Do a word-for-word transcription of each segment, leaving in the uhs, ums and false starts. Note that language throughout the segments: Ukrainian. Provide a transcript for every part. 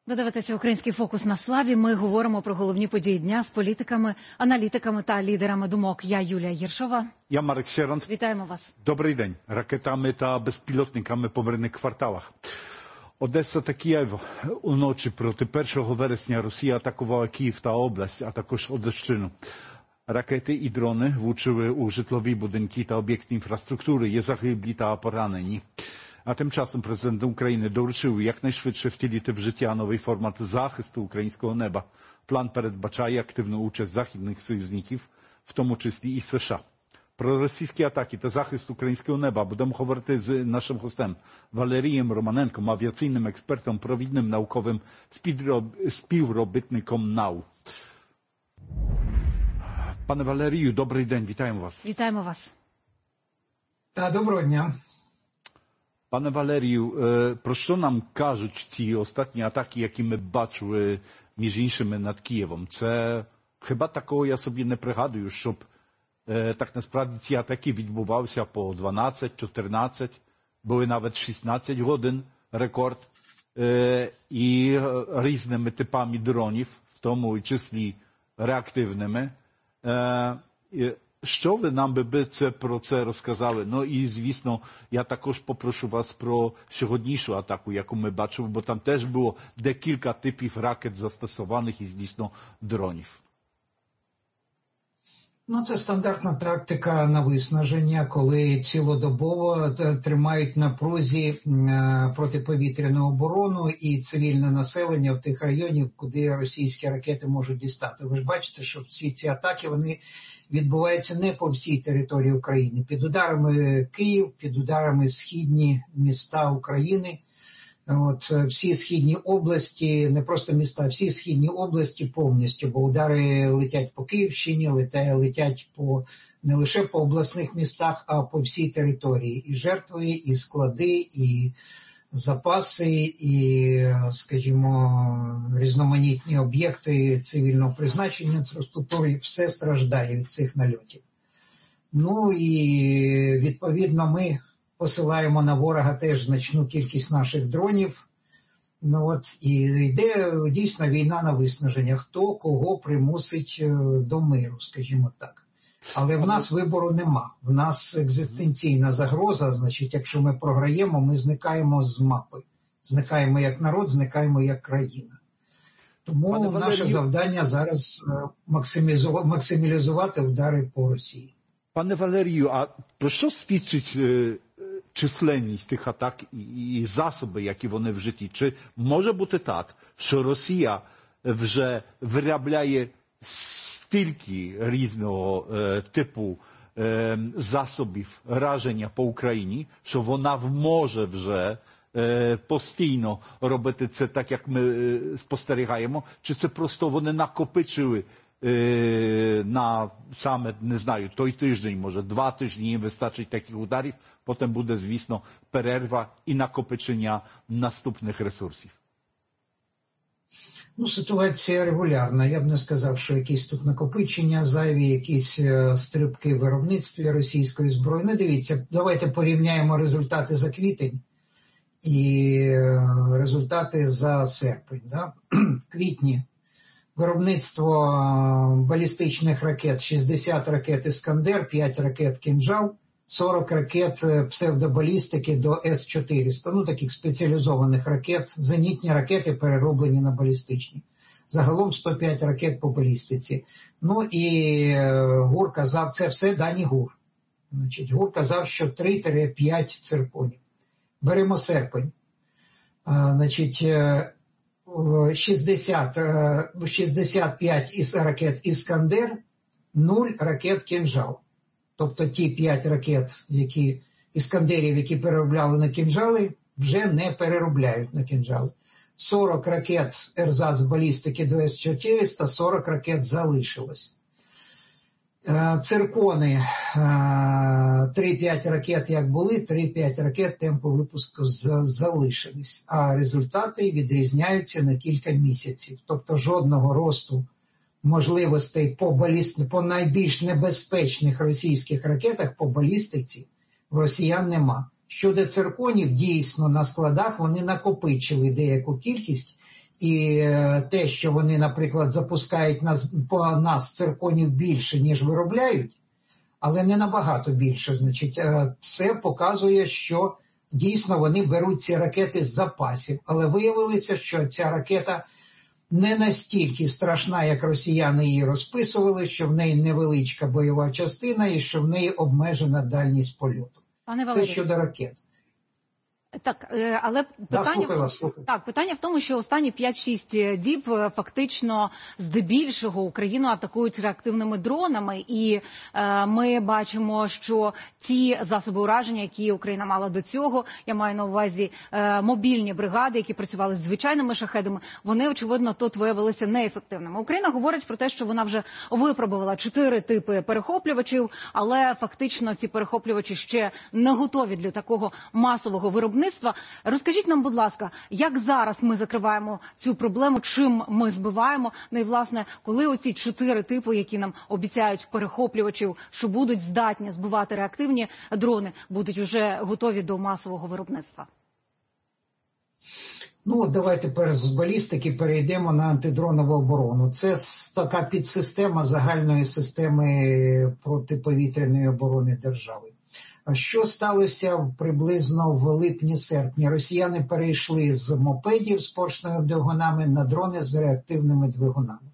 Ви дивитеся «Український фокус» на Славі. Ми говоримо про головні події дня з політиками, аналітиками та лідерами думок. Я Юлія Єршова. Я Марек Щерант. Вітаємо вас. Добрий день. Ракетами та безпілотниками по мирних кварталах. Одеса та Київ уночі проти першого вересня Росія атакувала Київ та область, а також Одещину. Ракети і дрони влучили у житлові будинки та об'єкти інфраструктури. Є загиблі та поранені. А тим часом президент України доручив якнайшвидше втілити в життя новий формат захисту українського неба. План передбачає активну участь західних союзників, в тому числі і США. Про російські атаки та захист українського неба будемо говорити з нашим гостем Валерієм Романенком, авіаційним експертом, провідним науковим співробітником НАУ. Пане Валерію, добрий день, вітаємо вас. Вітаємо вас. Та, доброго дня. Пане Валерію, про що нам кажуть ці останні атаки, які ми бачили, між іншими, над Києвом? Це хіба такого я собі не пригадую, щоб так насправді ці атаки відбувалися по дванадцять, чотирнадцять, були навіть шістнадцять годин рекорд, і різними типами дронів, в тому числі реактивними. Що ви нам би це, про це розказали? Ну і, звісно, я також попрошу вас про сьогоднішню атаку, яку ми бачили, бо там теж було декілька типів ракет застосованих і, звісно, дронів. Ну, це стандартна тактика на виснаження, коли цілодобово тримають на прузі протиповітряну оборону і цивільне населення в тих районах, куди російські ракети можуть дістати. Ви ж бачите, що всі ці атаки, вони відбуваються не по всій території України. Під ударами Київ, під ударами східні міста України. От, всі східні області, не просто міста, всі східні області повністю, бо удари летять по Київщині, летять, летять по, не лише по обласних містах, а по всій території. І жертви, і склади, і запаси, і, скажімо, різноманітні об'єкти цивільного призначення інфраструктури, все страждає від цих нальотів. Ну і відповідно ми посилаємо на ворога теж значну кількість наших дронів. Ну от, і йде дійсно війна на виснаження. Хто кого примусить до миру, скажімо так. Але в нас вибору нема. В нас екзистенційна загроза, значить, якщо ми програємо, ми зникаємо з мапи. Зникаємо як народ, зникаємо як країна. Тому Пане наше Валерію... завдання зараз максимізувати удари по Росії. Пане Валерію, а про що свідчить численність тих атак і засоби, які вони вжиті? Чи може бути так, що Росія вже виробляє стільки різного е, типу е, засобів враження по Україні, що вона може вже е, постійно робити це так, як ми е, спостерігаємо? Чи це просто вони накопичили е, на саме, не знаю, той тиждень, може два тижні їм вистачить таких ударів, потім буде, звісно, перерва і накопичення наступних ресурсів? Ну, ситуація регулярна. Я б не сказав, що якісь тут накопичення, зайві якісь стрибки в виробництві російської зброї. Не дивіться, давайте порівняємо результати за квітень і результати за серпень. Да? В квітні виробництво балістичних ракет, шістдесят ракет «Іскандер», п'ять ракет «Кинжал», сорок ракет псевдобалістики до С чотириста, ну таких спеціалізованих ракет, зенітні ракети перероблені на балістичні. Загалом сто п'ять ракет по балістиці. Ну і ГУР казав, це все дані ГУР. Значить, ГУР казав, що три-п'ять цирконів. Беремо серпень. А, значить, шістдесят, шістдесят п'ять ракет «Іскандер», нуль ракет «Кинжал». Тобто ті п'ять ракет, які «Іскандерів», які переробляли на «Кинжали», вже не переробляють на «Кинжали». сорок ракет ерзац балістики до С чотириста, сорок ракет залишилось. Циркони, три-п'ять ракет як були, три-п'ять ракет темпу випуску залишились. А результати відрізняються на кілька місяців. Тобто жодного росту можливостей по, баліст... по найбільш небезпечних російських ракетах по балістиці в росіян нема. Щодо цирконів, дійсно, на складах вони накопичили деяку кількість і те, що вони, наприклад, запускають нас, по нас цирконів більше, ніж виробляють, але не набагато більше, значить, це показує, що дійсно вони беруть ці ракети з запасів. Але виявилося, що ця ракета не настільки страшна, як росіяни її розписували, що в неї невеличка бойова частина і що в неї обмежена дальність польоту. Пане Валерію, це щодо ракет. Так, але питання, да, слухаю вас, слухаю. Так, питання в тому, що останні п'ять-шість діб фактично здебільшого Україну атакують реактивними дронами, і е, ми бачимо, що ті засоби ураження, які Україна мала до цього, я маю на увазі е, мобільні бригади, які працювали з звичайними шахедами, вони, очевидно, тут виявилися неефективними. Україна говорить про те, що вона вже випробувала чотири типи перехоплювачів, але фактично ці перехоплювачі ще не готові для такого масового виробництва. Розкажіть нам, будь ласка, як зараз ми закриваємо цю проблему, чим ми збиваємо? Ну і, власне, коли оці чотири типи, які нам обіцяють перехоплювачів, що будуть здатні збивати реактивні дрони, будуть вже готові до масового виробництва? Ну, давайте тепер з балістики перейдемо на антидронову оборону. Це така підсистема загальної системи протиповітряної оборони держави. Що сталося приблизно в липні-серпні? Росіяни перейшли з мопедів з поршневими двигунами на дрони з реактивними двигунами.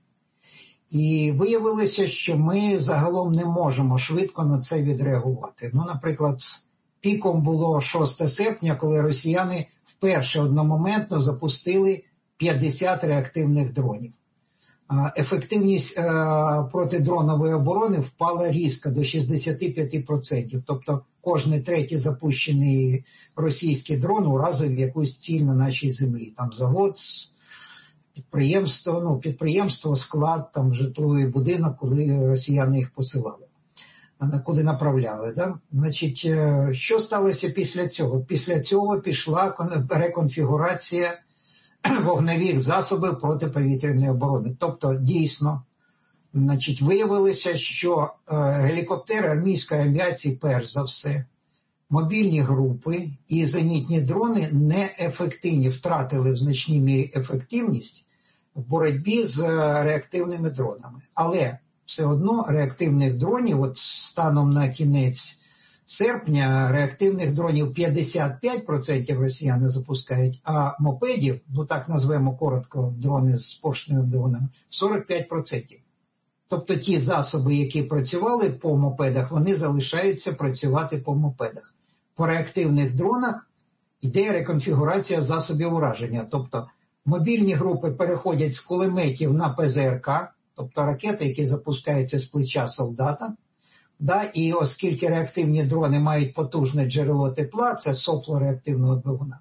І виявилося, що ми загалом не можемо швидко на це відреагувати. Ну, наприклад, піком було шостого серпня, коли росіяни вперше одномоментно запустили п'ятдесят реактивних дронів. Ефективність протидронової оборони впала різко до шістдесят п'ять відсотків. Тобто кожний третій запущений російський дрон уразив якусь ціль на нашій землі. Там завод, підприємство, ну, підприємство, склад, там житловий будинок, коли росіяни їх посилали, куди направляли. Да? Значить, що сталося після цього? Після цього пішла реконфігурація вогневих засобів протиповітряної оборони. Тобто, дійсно, значить, виявилося, що е, гелікоптери армійської авіації, перш за все, мобільні групи і зенітні дрони неефективні, втратили в значній мірі ефективність в боротьбі з е, реактивними дронами. Але все одно реактивних дронів, от станом на кінець серпня, реактивних дронів п'ятдесят п'ять відсотків росіяни запускають, а мопедів, ну так назвемо коротко дрони з поршневими двигунами, сорок п'ять відсотків. Тобто ті засоби, які працювали по мопедах, вони залишаються працювати по мопедах. По реактивних дронах йде реконфігурація засобів ураження. Тобто мобільні групи переходять з кулеметів на пе зе ер ка, тобто ракети, які запускаються з плеча солдата. Да, і оскільки реактивні дрони мають потужне джерело тепла, це сопло реактивного двигуна,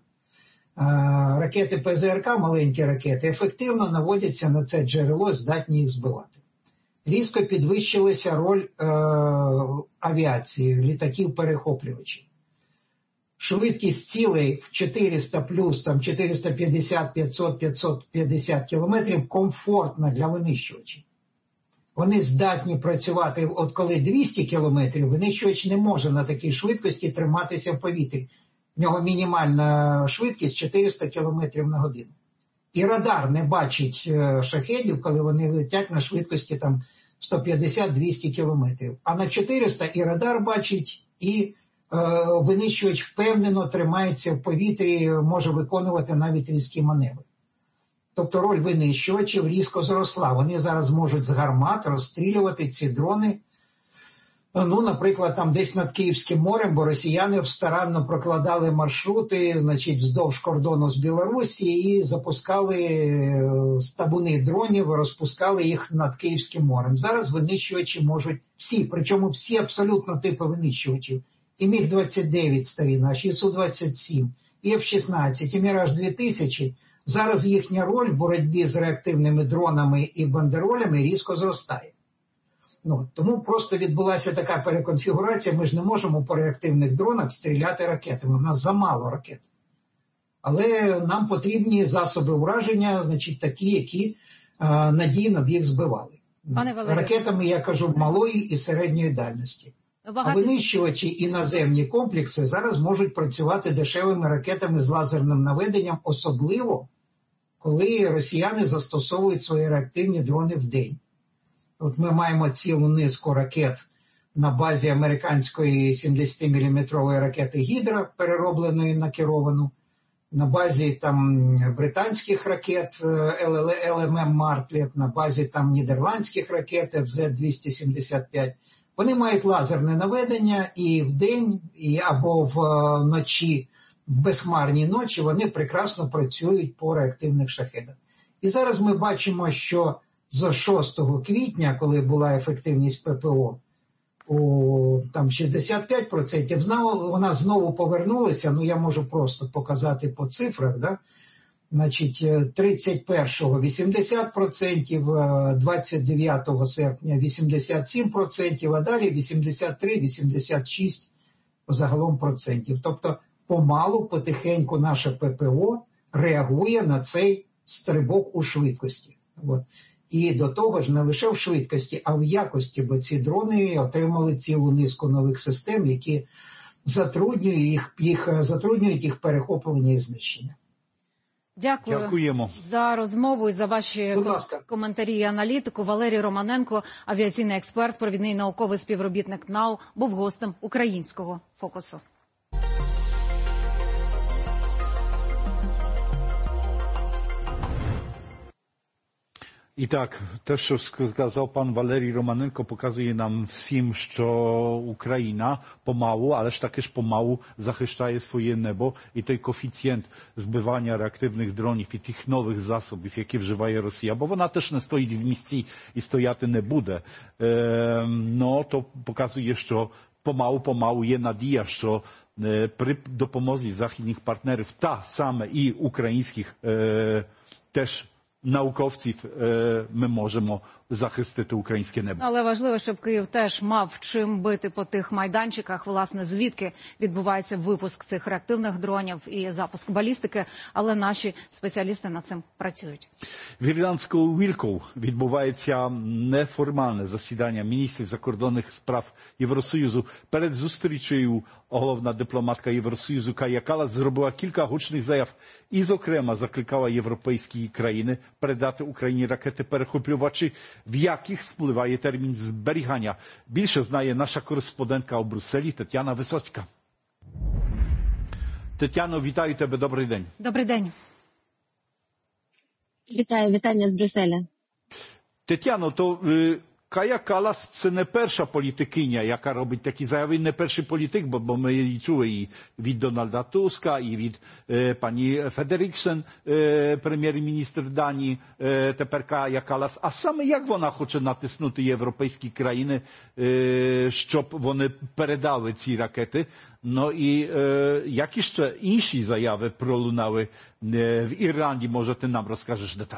ракети пе зе ер ка, маленькі ракети, ефективно наводяться на це джерело, здатні їх збивати. Різко підвищилася роль е, авіації, літаків-перехоплювачів. Швидкість цілей в чотириста плюс, там чотириста п'ятдесят, п'ятсот, п'ятсот п'ятдесят кілометрів комфортна для винищувачів. Вони здатні працювати, от коли двісті кілометрів, винищувач не може на такій швидкості триматися в повітрі. В нього мінімальна швидкість чотириста кілометрів на годину. І радар не бачить шахедів, коли вони летять на швидкості там сто п'ятдесят - двісті кілометрів. А на чотириста і радар бачить, і е, винищувач впевнено тримається в повітрі, може виконувати навіть різкі маневри. Тобто роль винищувачів різко зросла. Вони зараз можуть з гармат розстрілювати ці дрони, ну, наприклад, там десь над Київським морем, бо росіяни старанно прокладали маршрути, значить, вздовж кордону з Білорусі і запускали табуни дронів, розпускали їх над Київським морем. Зараз винищувачі можуть всі, причому всі абсолютно типи винищувачів. І міг двадцять дев'ять старі наші, і су двадцять сім, і еф шістнадцять, і Міраж дві тисячі. Зараз їхня роль в боротьбі з реактивними дронами і бандеролями різко зростає. Ну, тому просто відбулася така переконфігурація, ми ж не можемо по реактивних дронах стріляти ракетами, у нас замало ракет. Але нам потрібні засоби ураження, значить такі, які а, надійно б їх збивали. Ракетами, я кажу, малої і середньої дальності. Багато... А винищувачі і наземні комплекси зараз можуть працювати дешевими ракетами з лазерним наведенням, особливо коли росіяни застосовують свої реактивні дрони в день. От ми маємо цілу низку ракет на базі американської сімдесятиміліметрової ракети «Гідра», переробленої на керовану, на базі там британських ракет ел ем ем «Мартлет», на базі там нідерландських ракет еф зет двісті сімдесят п'ять. Вони мають лазерне наведення і вдень, і або вночі, в безхмарні ночі, вони прекрасно працюють по реактивних шахедах. І зараз ми бачимо, що з шостого квітня, коли була ефективність пе пе о у там шістдесят п'ять відсотків, вона знову повернулася, ну я можу просто показати по цифрах, да? Значить, тридцять першого вісімдесят відсотків, двадцять дев'ятого серпня вісімдесят сім відсотків, а далі вісімдесят три - вісімдесят шість загалом процентів. Тобто помалу, потихеньку наше пе пе о реагує на цей стрибок у швидкості. От. І до того ж не лише в швидкості, а в якості, бо ці дрони отримали цілу низку нових систем, які затруднюють їх, їх, затруднюють їх перехоплення і знищення. Дякую Дякуємо за розмову і за ваші коментарі і аналітику. Валерій Романенко, авіаційний експерт, провідний науковий співробітник НАУ, був гостем українського фокусу. І так, те, що сказав пан Валерій Романенко, показує нам всім, що Україна помалу, але ж таки ж помалу захищає своє небо. І той коефіцієнт збивання реактивних дронів і тих нових засобів, які вживає Росія, бо вона теж не стоїть в місці і стояти не буде, е, ну, то показує, що помалу-помалу є надія, що е, при допомозі західних партнерів, та саме і українських е, теж науковців, ми можемо захистити українське небо. Але важливо, щоб Київ теж мав чим бити по тих майданчиках, власне, звідки відбувається випуск цих реактивних дронів і запуск балістики, але наші спеціалісти над цим працюють. В ірландському Вілку відбувається неформальне засідання міністрів закордонних справ Євросоюзу. Перед зустрічею головна дипломатка Євросоюзу Кая Калас зробила кілька гучних заяв і, зокрема, закликала європейські країни передати Україні ракети-перехоплювачі, в яких спливає термін зберігання. Більше знає наша кореспондентка у Брюсселі Тетяна Висоцька. Тетяно, вітаю тебе, добрий день. Добрий день. Вітаю, вітання з Брюсселя. Тетяно, то е, Кая Калас – це не перша політикиня, яка робить такі заяви, не перший політик, бо, бо ми її чули і від Дональда Туска, і від е, пані Федеріксен, е, прем'єр-міністр Данії, е, тепер Кая Калас. А саме як вона хоче натиснути європейські країни, е, щоб вони передали ці ракети? Ну і е, які ще інші заяви пролунали е, в Ірландії, може ти нам розкажеш деталі?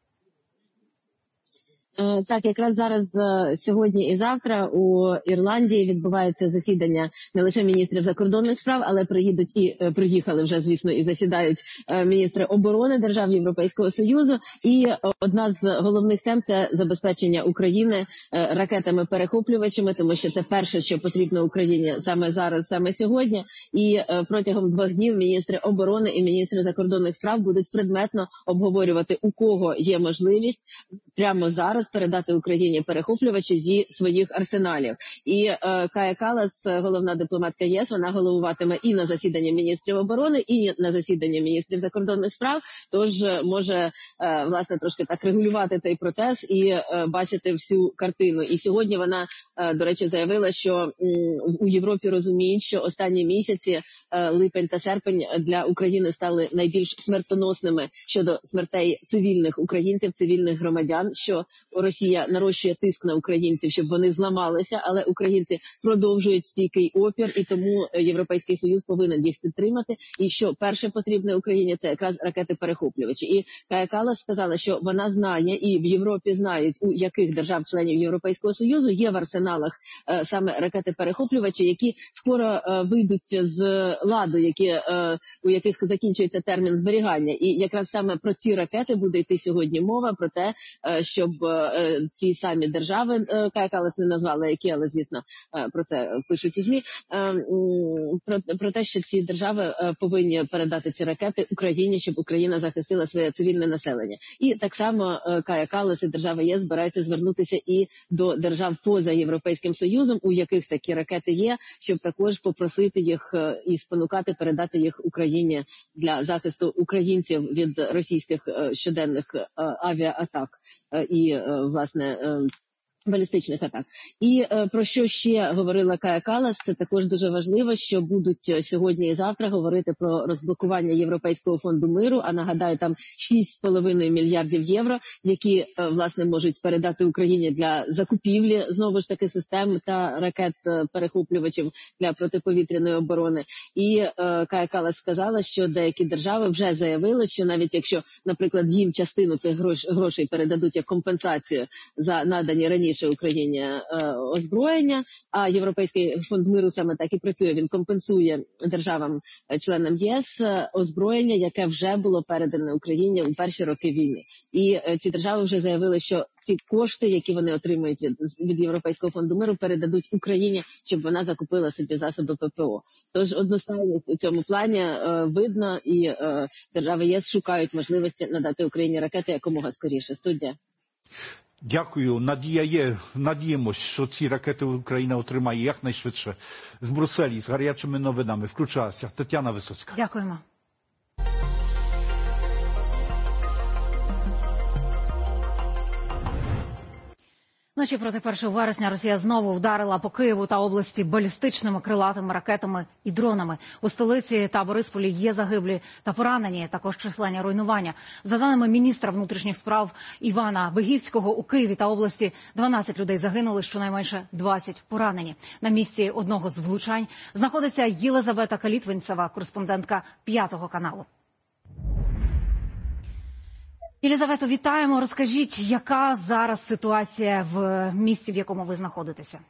Так, якраз зараз сьогодні і завтра у Ірландії відбувається засідання не лише міністрів закордонних справ, але приїдуть і приїхали вже, звісно, і засідають міністри оборони держав Європейського Союзу. І одна з головних тем – це забезпечення України ракетами-перехоплювачами, тому що це перше, що потрібно Україні саме зараз, саме сьогодні. І протягом двох днів міністри оборони і міністри закордонних справ будуть предметно обговорювати, у кого є можливість прямо зараз передати Україні перехоплювачі зі своїх арсеналів. І е, Кая Калас, головна дипломатка ЄС, вона головуватиме і на засіданні міністрів оборони, і на засіданні міністрів закордонних справ, тож може, е, власне, трошки так регулювати цей процес і е, бачити всю картину. І сьогодні вона, е, до речі, заявила, що м, у Європі розуміють, що останні місяці, е, липень та серпень, для України стали найбільш смертоносними щодо смертей цивільних українців, цивільних громадян, що Росія нарощує тиск на українців, щоб вони зламалися, але українці продовжують стійкий опір, і тому Європейський Союз повинен їх підтримати. І що перше потрібне Україні – це якраз ракети-перехоплювачі. І Кая Калас сказала, що вона знає, і в Європі знають, у яких держав-членів Європейського Союзу є в арсеналах е, саме ракети-перехоплювачі, які скоро е, вийдуть з ладу, які, е, у яких закінчується термін зберігання. І якраз саме про ці ракети буде йти сьогодні мова, про те, е, щоб е, ці самі держави, е, Кая Каллас не назвала які, але, звісно, е, про це пишуть і ЗМІ, е, про, про те, що ці держави е, повинні передати ці ракети Україні, щоб Україна захистила своє цивільне населення. І так само е, Кая Каллас і держави ЄС збираються звернутися і до держав поза Європейським Союзом, у яких такі ракети є, щоб також попросити їх е, і спонукати передати їх Україні для захисту українців від російських е, щоденних е, авіаатак е, і, е, власне, е, балістичних атак. І е, про що ще говорила Кая Каллас, це також дуже важливо, що будуть сьогодні і завтра говорити про розблокування Європейського фонду миру, а нагадаю, там шість з половиною мільярдів євро, які, е, власне, можуть передати Україні для закупівлі, знову ж таки, систем та ракет-перехоплювачів для протиповітряної оборони. І е, Кая Каллас сказала, що деякі держави вже заявили, що навіть якщо, наприклад, їм частину цих грош, грошей передадуть як компенсацію за надані раніше Україні е, озброєння, а Європейський фонд миру саме так і працює. Він компенсує державам-членам ЄС озброєння, яке вже було передане Україні у перші роки війни. І е, ці держави вже заявили, що ці кошти, які вони отримують від, від Європейського фонду миру, передадуть Україні, щоб вона закупила собі засоби ППО. Тож одностайність у цьому плані е, видно, і е, держави ЄС шукають можливості надати Україні ракети якомога скоріше. Студія. Дякую. Надія є. Надіємось, що ці ракети Україна отримає якнайшвидше. З Брюсселі, з гарячими новинами. Включалася Тетяна Висоцька. Дякуємо. Ночі проти першого вересня Росія знову вдарила по Києву та області балістичними крилатими ракетами і дронами. У столиці та Борисполі є загиблі та поранені, також численні руйнування. За даними міністра внутрішніх справ Івана Вигівського, у Києві та області дванадцять людей загинули, щонайменше двадцять поранені. На місці одного з влучань знаходиться Єлизавета Калітвинцева, кореспондентка п'ятого каналу. Єлизавето, вітаємо. Розкажіть, яка зараз ситуація в місті, в якому ви знаходитеся?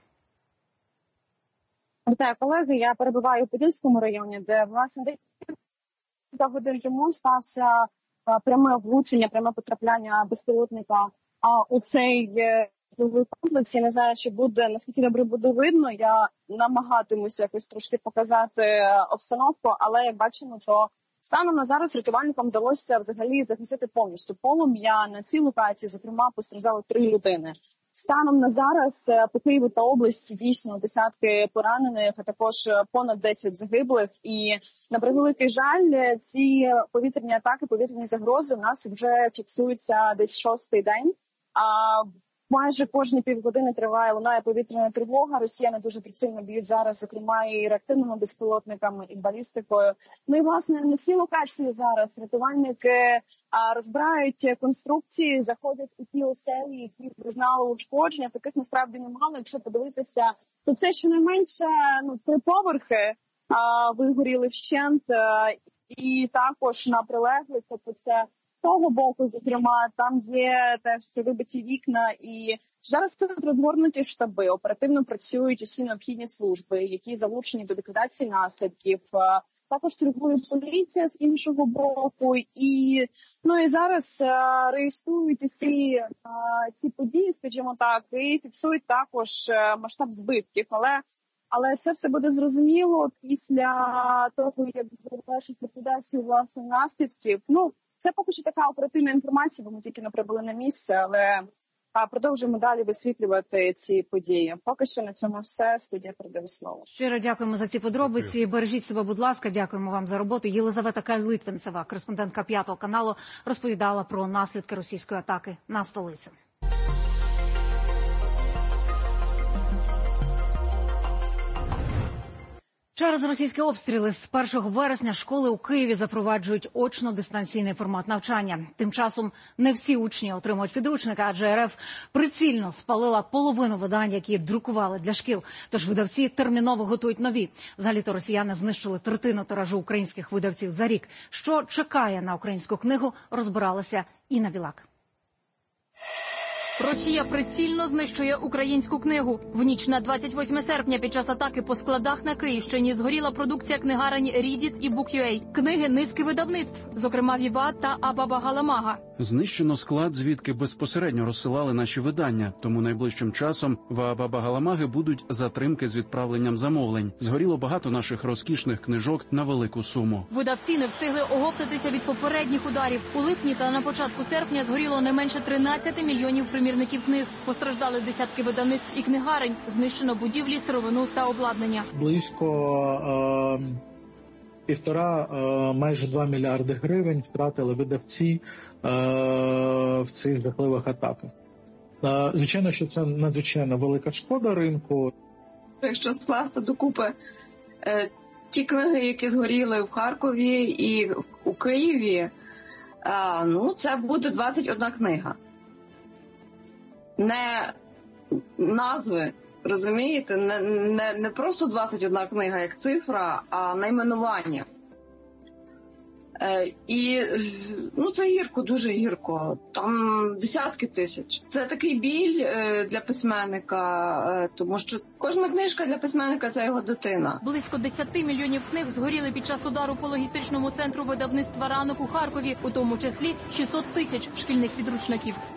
Вітаю, колеги. Я перебуваю у Подільському районі, де, власне, декілька годин тому стався пряме влучення, пряме потрапляння безпілотника у цей житловий комплекс. Я не знаю, чи буде, наскільки добре буде видно. Я намагатимуся якось трошки показати обстановку, але, як бачимо, то станом на зараз рятувальникам вдалося взагалі захистити повністю полум'я. На цій локації, зокрема, постраждали три людини. Станом на зараз по Києву та області дійсно десятки поранених, а також понад десять загиблих. І, на превеликий жаль, ці повітряні атаки, повітряні загрози у нас вже фіксуються десь шостий день. А майже кожні півгодини триває, лунає повітряна тривога. Росіяни дуже прицільно б'ють зараз, зокрема, і реактивними безпілотниками, і балістикою. Ну і, власне, на цій локації зараз рятувальники а, розбирають конструкції, заходять у ті оселі, які зазнали ушкодження. Таких насправді немало. Якщо подивитися, то це щонайменше ну, три поверхи а, вигоріли вщент. А, і також на прилеглих, тобто це з того боку, зокрема, там є теж вибиті вікна, і зараз тут розгорнуті штаби, оперативно працюють усі необхідні служби, які залучені до ліквідації наслідків. Також чергує поліція з іншого боку, і ну і зараз а, реєструють усі а, ці події, скажімо так, і фіксують також а, масштаб збитків. Але але це все буде зрозуміло після того, як завершить ліквідацію власне наслідків. Ну це поки що така оперативна інформація, бо ми тільки не прибули на місце, але а, продовжуємо далі висвітлювати ці події. Поки що на цьому все. Студія передає слово. Щиро дякуємо за ці подробиці. Бережіть себе, будь ласка. Дякуємо вам за роботу. Єлизавета Калітвинцева, кореспондентка п'ятого каналу, розповідала про наслідки російської атаки на столицю. Через російські обстріли з першого вересня школи у Києві запроваджують очно-дистанційний формат навчання. Тим часом не всі учні отримують підручники, адже РФ прицільно спалила половину видань, які друкували для шкіл. Тож видавці терміново готують нові. Взагалі-то росіяни знищили третину тиражу українських видавців за рік. Що чекає на українську книгу, розбиралася Інна Білак. Росія прицільно знищує українську книгу. В ніч на двадцять восьме серпня під час атаки по складах на Київщині згоріла продукція книгарень Reddit і Book.ua. Книги низки видавництв, зокрема Віват та Абаба Галамага. Знищено склад, звідки безпосередньо розсилали наші видання. Тому найближчим часом в Абаба Галамаги будуть затримки з відправленням замовлень. Згоріло багато наших розкішних книжок на велику суму. Видавці не встигли оговтатися від попередніх ударів. У липні та на початку серпня згоріло не менше тринадцяти мільйонів примірників книг. Постраждали десятки видавництв і книгарень. Знищено будівлі, сировину та обладнання. Близько е, півтора, е, майже два мільярди гривень втратили видавці е, в цих жахливих атаках. Е, звичайно, що це надзвичайно велика шкода ринку. Якщо скласти докупи е, ті книги, які згоріли в Харкові і у Києві, е, ну це буде двадцять одна книга. Не назви, розумієте, не, не, не просто двадцять одна книга як цифра, а найменування. Е, і ну, це гірко, дуже гірко. Там десятки тисяч. Це такий біль е, для письменника, е, тому що кожна книжка для письменника – це його дитина. Близько десяти мільйонів книг згоріли під час удару по логістичному центру видавництва «Ранок» у Харкові, у тому числі шістсот тисяч шкільних підручників.